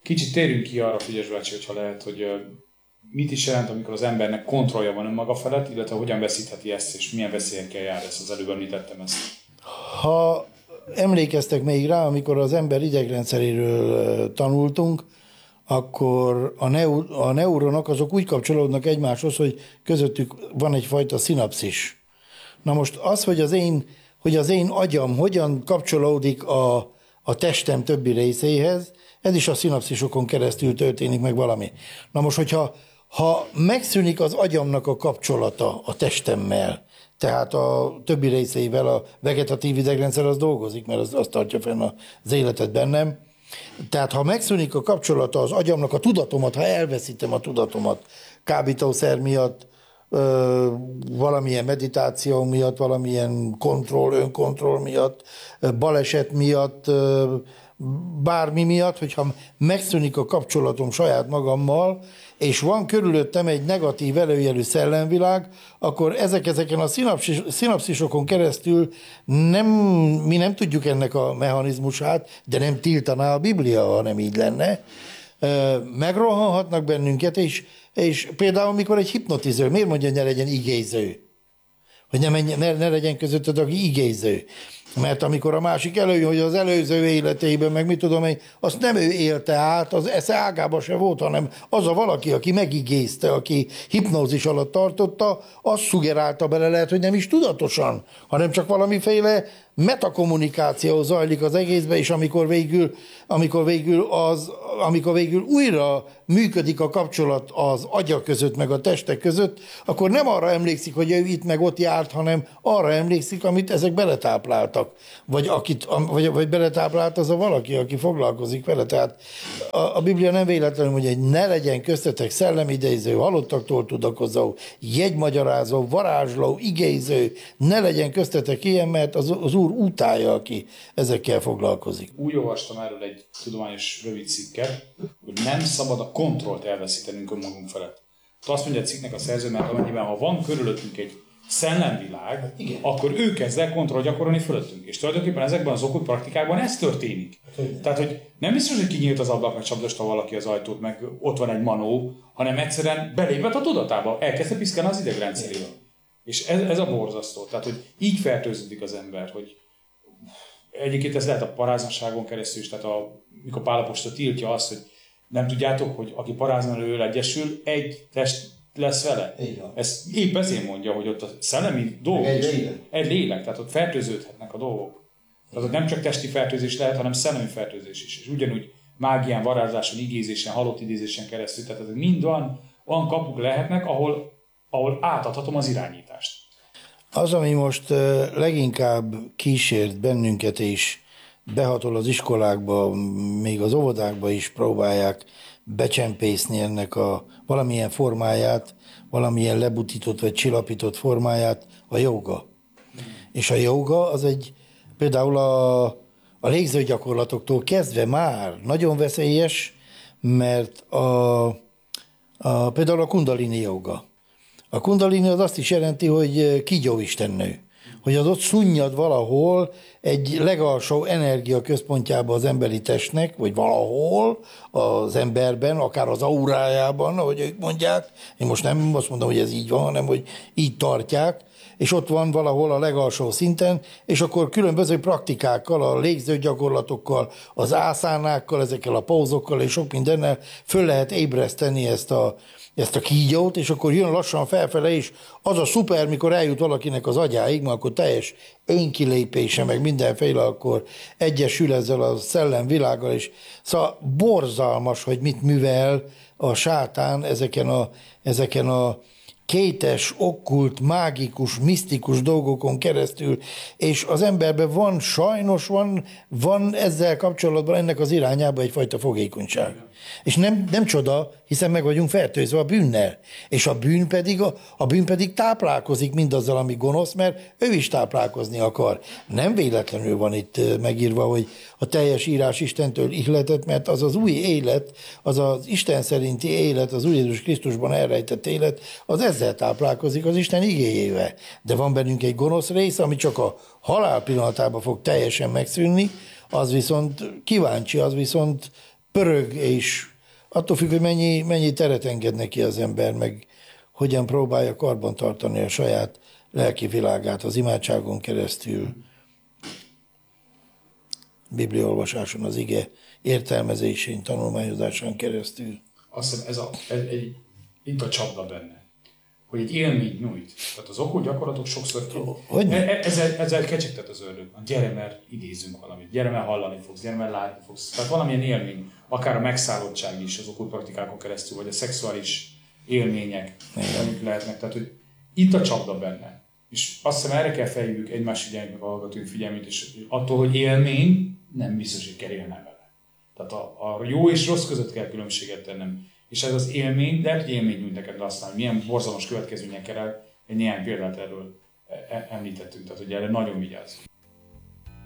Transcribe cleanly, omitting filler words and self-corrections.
Kicsit térjünk ki arra, Frigyes bácsi, hogyha lehet, hogy mit is jelent, amikor az embernek kontrollja van önmaga felett, illetve hogyan veszítheti ezt, és milyen veszélyekkel jár ezt, az előbb említettem ezt. Ha emlékeztek még rá, amikor az ember idegrendszeréről tanultunk, akkor a neuronok azok úgy kapcsolódnak egymáshoz, hogy közöttük van egyfajta szinapszis. Na most az, hogy az én agyam hogyan kapcsolódik a testem többi részéhez, ez is a szinapszisokon keresztül történik meg valami. Na most, ha megszűnik az agyamnak a kapcsolata a testemmel, tehát a többi részeivel a vegetatív idegrendszer az dolgozik, mert az tartja fenn az életet bennem. Tehát ha megszűnik a kapcsolata az agyamnak, a tudatomat, ha elveszítem a tudatomat kábítószer miatt, valamilyen meditáció miatt, valamilyen önkontroll miatt, baleset miatt, bármi miatt, hogyha megszűnik a kapcsolatom saját magammal, és van körülöttem egy negatív előjelű szellemvilág, akkor ezeken a szinapszisokon keresztül mi nem tudjuk ennek a mechanizmusát, de nem tiltaná a Biblia, ha nem így lenne. Megrohanhatnak bennünket, és például mikor egy hipnotiző, miért mondja, hogy ne legyen igéző? Hogy ne legyen közötted, aki igéző. Mert amikor a másik előjön, hogy az előző életében, meg mit tudom én, azt nem ő élte át, az esze ágában se volt, hanem az a valaki, aki megigézte, aki hipnózis alatt tartotta, azt szugerálta bele, lehet, hogy nem is tudatosan, hanem csak valamiféle metakommunikáció zajlik az egészbe, és amikor végül újra működik a kapcsolat az agya között, meg a testek között, akkor nem arra emlékszik, hogy ő itt meg ott járt, hanem arra emlékszik, amit ezek beletápláltak. Vagy beletáplált az a valaki, aki foglalkozik vele. Tehát a Biblia nem véletlenül mondja, hogy ne legyen köztetek szellemidéző, halottaktól tudakozó, jegymagyarázó, varázsló, igéző, ne legyen köztetek ilyen, mert az Úr utálja, aki ezekkel foglalkozik. Úgy olvastam erről egy tudományos rövid cikket, hogy nem szabad a kontrollt elveszítenünk önmagunk felett. Azt mondja a cikknek a szerző, mert amennyiben, ha van körülöttünk egy szellemvilág, akkor ő kezd el kontroll gyakorolni fölöttünk. És tulajdonképpen ezekben az okkult praktikákban ez történik. Tehát, hogy nem biztos, hogy kinyílt az ablak, meg csapdosta valaki az ajtót, meg ott van egy manó, hanem egyszerűen belépett a tudatába, elkezdte piszkálni az idegrendszerével. És ez a borzasztó. Tehát, hogy így fertőződik az ember, hogy egyébként ez lehet a paráznaságon keresztül is, tehát mikor Pál apostol tiltja azt, hogy nem tudjátok, hogy aki paráznal egyesül, egy test lesz vele. Ez épp ezért mondja, hogy ott a szellemi dolgok is. Egy lélek, tehát ott fertőződhetnek a dolgok. Tehát ott nem csak testi fertőzés lehet, hanem szellemi fertőzés is. És ugyanúgy mágián, varázsláson, igézésen, halott idézésen keresztül, tehát ez mind olyan kapuk lehetnek, ahol átadhatom az irányítást. Az, ami most leginkább kísért bennünket és behatol az iskolákba, még az óvodákba is próbálják becsempészni ennek a valamilyen formáját, valamilyen lebutított vagy csillapított formáját, a jóga. És a jóga az például a légzőgyakorlatoktól kezdve már nagyon veszélyes, mert például a kundalini jóga. A kundalini az azt is jelenti, hogy kígyóistennő. Hogy az ott szunnyad valahol egy legalsó energia központjába az emberi testnek, vagy valahol az emberben, akár az aurájában, ahogy ők mondják. Én most nem azt mondom, hogy ez így van, hanem hogy így tartják, és ott van valahol a legalsó szinten, és akkor különböző praktikákkal, a légzőgyakorlatokkal, az ászánákkal, ezekkel a pózokkal és sok mindennel föl lehet ébreszteni ezt a kígyót, és akkor jön lassan felfele is. Az a szuper, mikor eljut valakinek az agyáig, mert akkor teljes önkilépése, meg mindenféle, akkor egyesül ezzel a szellemvilággal is. Szóval borzalmas, hogy mit művel a sátán ezeken a kétes, okkult, mágikus, misztikus dolgokon keresztül, és az emberben sajnos van ezzel kapcsolatban ennek az irányába egyfajta fogékonyság. És nem csoda, hiszen meg vagyunk fertőzve a bűnnel. És a bűn pedig táplálkozik mindazzal, ami gonosz, mert ő is táplálkozni akar. Nem véletlenül van itt megírva, hogy a teljes írás Istentől ihletett, mert az az új élet, az az Isten szerinti élet, az Úr Jézus Krisztusban elrejtett élet, az ezzel táplálkozik, az Isten igéjével. De van bennünk egy gonosz rész, ami csak a halál pillanatában fog teljesen megszűnni, az viszont kíváncsi, az viszont pörög, és attól függ, hogy mennyi teret enged neki az ember, meg hogyan próbálja karbantartani a saját lelki világát az imádságon keresztül, bibliaolvasáson, az ige értelmezésén, tanulmányozásán keresztül. Azt hiszem itt a csapda benne, hogy egy élményt nyújt. Tehát az okkult gyakorlatok sokszor... Ezzel kecsegtet az ördög. Gyere, mert idézünk valamit. Gyere, mert hallani fogsz. Gyere, mert látni fogsz. Tehát valamilyen élmény, akár a megszállottság is az okkult praktikákon keresztül, vagy a szexuális élmények, amik lehetnek. Tehát, hogy itt a csapda benne. És azt hiszem, erre kell felhívjuk egymás figyelmét, a hallgatóink figyelmét, és attól, hogy élmény, nem biztos, hogy kell élnem vele. Tehát a jó és rossz között kell különbséget tennem. És ez az élmény, lehet, hogy élmény nyújt neked, de aztán milyen borzalmas következményekkel el, egy néhány példát erről említettünk, tehát hogy erre nagyon vigyázzunk.